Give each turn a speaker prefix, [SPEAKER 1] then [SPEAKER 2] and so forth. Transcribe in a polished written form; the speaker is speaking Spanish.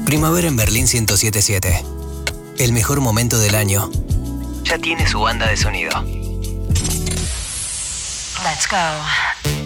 [SPEAKER 1] Primavera en Berlín 107.7. El mejor momento del año. Ya tiene su banda de sonido.
[SPEAKER 2] Let's go.